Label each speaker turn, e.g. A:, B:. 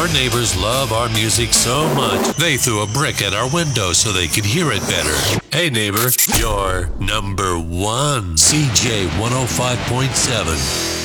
A: Our neighbors love our music so much, they threw a brick at our window so they could hear it better. Hey neighbor, you're number one. CJ 105.7.